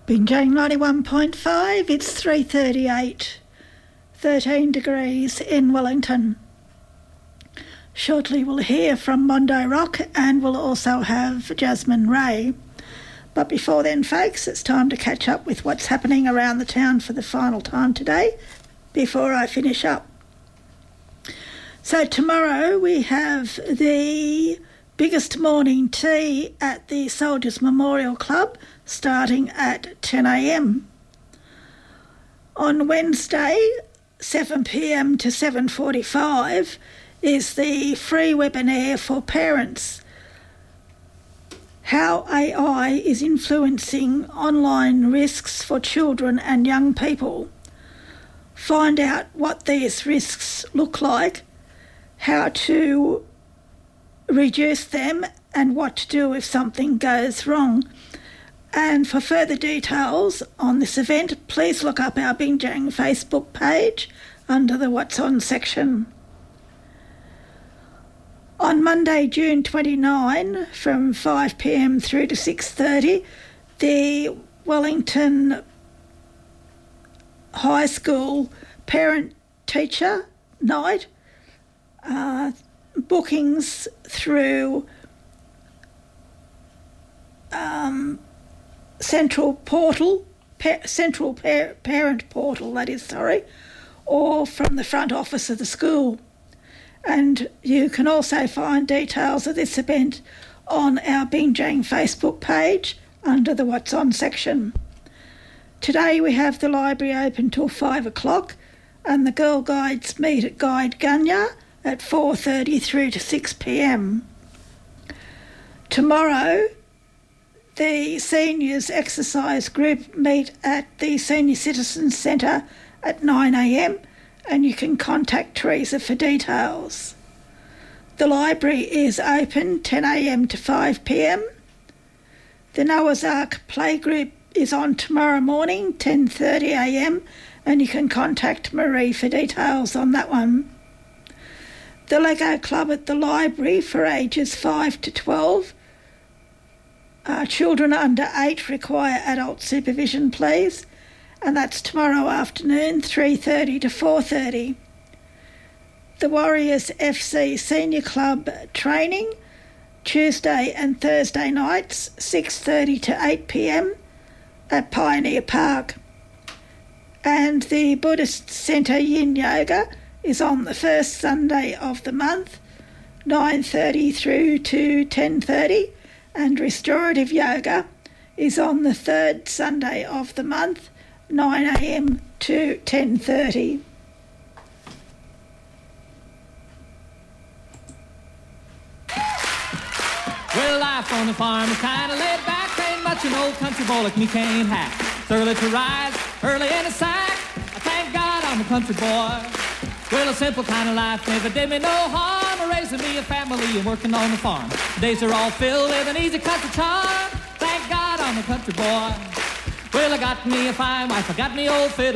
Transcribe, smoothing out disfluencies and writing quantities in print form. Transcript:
Binjang 91.5, it's 3:38, 13 degrees in Wellington. Shortly we'll hear from Mondo Rock and we'll also have Jasmine Ray. But before then, folks, it's time to catch up with what's happening around the town for the final time today before I finish up. So tomorrow we have the biggest morning tea at the Soldiers Memorial Club starting at 10 a.m. On Wednesday, 7 p.m. to 7:45 is the free webinar for parents. How AI is influencing online risks for children and young people. Find out what these risks look like, how to reduce them and what to do if something goes wrong. And for further details on this event, please look up our Binjang Facebook page under the What's On section. On Monday, June 29, from 5 p.m. through to 6:30, the Wellington High School Parent-Teacher Night, bookings through Central Parent Portal, or from the front office of the school. And you can also find details of this event on our Binjang Facebook page under the What's On section. Today we have the library open till 5 o'clock and the Girl Guides meet at Guide Gunya at 4:30 through to 6 p.m. Tomorrow, the seniors exercise group meet at the Senior Citizens Centre at 9 a.m. and you can contact Teresa for details. The library is open 10 a.m. to 5 p.m. The Noah's Ark playgroup is on tomorrow morning, 10:30 a.m, and you can contact Marie for details on that one. The Lego Club at the library for ages 5 to 12. Children under 8 require adult supervision, please. And that's tomorrow afternoon, 3:30 to 4:30. The Warriors FC Senior Club training, Tuesday and Thursday nights, 6:30 to 8 p.m. at Pioneer Park. And the Buddhist Centre Yin Yoga is on the first Sunday of the month, 9:30 through to 10:30, and Restorative Yoga is on the third Sunday of the month, 9 a.m. to 10:30. Well, life on the farm is kind of laid back. Ain't much an old country boy like me can't hack. It's early to rise, early in the sack. I thank God I'm a country boy. Well, a simple kind of life never did me no harm. Raising me a family and working on the farm. Days are all filled with an easy country charm. Thank God I'm a country boy. Well, I got me a fine wife, I got me old fiddle.